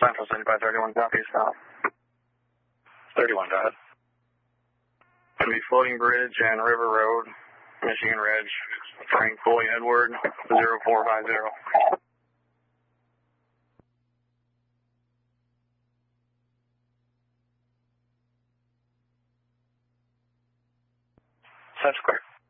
Central City by 31 Southeast South. 31, go ahead. Going to be Floating Bridge and River Road, Michigan Ridge, Frank Boy Edward, 0450. That's clear.